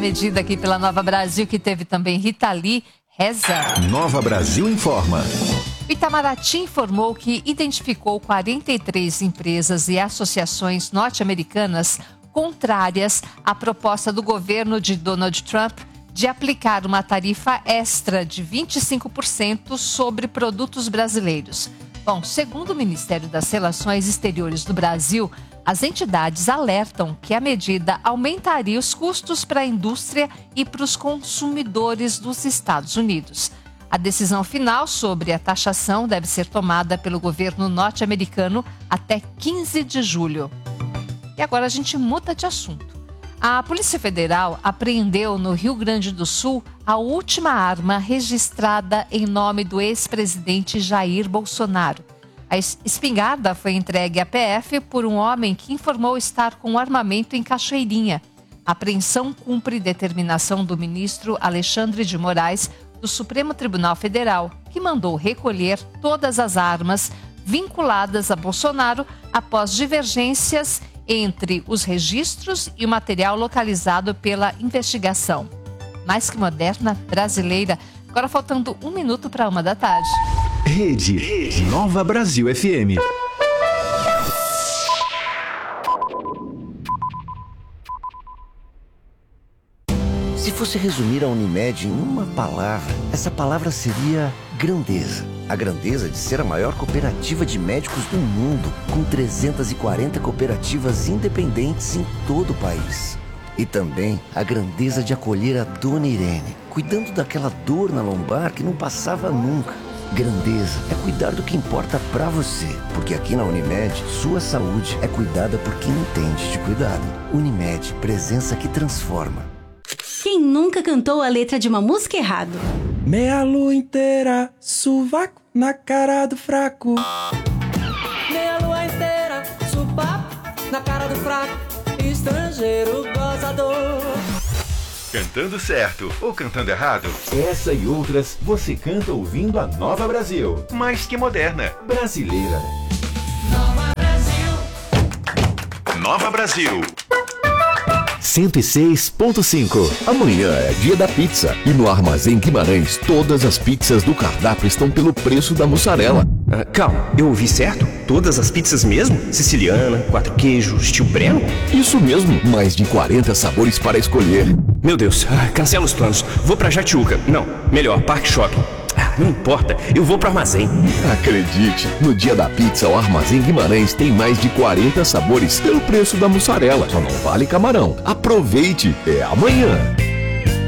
medida aqui pela Nova Brasil, que teve também Rita Lee, Reza. Nova Brasil informa. O Itamaraty informou que identificou 43 empresas e associações norte-americanas contrárias à proposta do governo de Donald Trump de aplicar uma tarifa extra de 25% sobre produtos brasileiros. Bom, segundo o Ministério das Relações Exteriores do Brasil, as entidades alertam que a medida aumentaria os custos para a indústria e para os consumidores dos Estados Unidos. A decisão final sobre a taxação deve ser tomada pelo governo norte-americano até 15 de julho. E agora a gente muda de assunto. A Polícia Federal apreendeu no Rio Grande do Sul a última arma registrada em nome do ex-presidente Jair Bolsonaro. A espingarda foi entregue à PF por um homem que informou estar com armamento em Cachoeirinha. A apreensão cumpre determinação do ministro Alexandre de Moraes do Supremo Tribunal Federal, que mandou recolher todas as armas vinculadas a Bolsonaro após divergências entre os registros e o material localizado pela investigação. Mais que moderna, brasileira. Agora faltando 1 minuto para 1h. Rede Nova Brasil FM. Se fosse resumir a Unimed em uma palavra, essa palavra seria grandeza. A grandeza de ser a maior cooperativa de médicos do mundo, com 340 cooperativas independentes em todo o país. E também a grandeza de acolher a Dona Irene, cuidando daquela dor na lombar que não passava nunca. Grandeza é cuidar do que importa pra você, porque aqui na Unimed, sua saúde é cuidada por quem entende de cuidado. Unimed, presença que transforma. Quem nunca cantou a letra de uma música errado? Meia lua inteira, sovaco na cara do fraco. Meia lua inteira, supapo na cara do fraco. Estrangeiro gozador. Cantando certo ou cantando errado? Essa e outras você canta ouvindo a Nova Brasil. Mais que moderna, brasileira. Nova Brasil. Nova Brasil. 106.5. Amanhã é dia da pizza e no Armazém Guimarães todas as pizzas do cardápio estão pelo preço da mussarela. Calma, eu ouvi certo? Todas as pizzas mesmo? Siciliana, 4 queijos, tio Breno? Isso mesmo, mais de 40 sabores para escolher. Meu Deus, cancela os planos. Vou pra Jatiuca. Não, melhor, Parque Shopping. Não importa, eu vou pro armazém. Acredite, no dia da pizza o Armazém Guimarães tem mais de 40 sabores pelo preço da mussarela. Só não vale camarão. Aproveite, é amanhã.